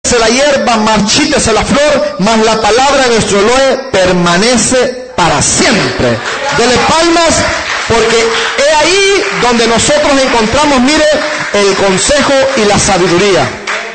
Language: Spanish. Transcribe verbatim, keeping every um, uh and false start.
la hierba, marchítese la flor, mas la palabra de nuestro Elohe permanece para siempre. Dele palmas, porque es ahí donde nosotros encontramos, mire, el consejo y la sabiduría.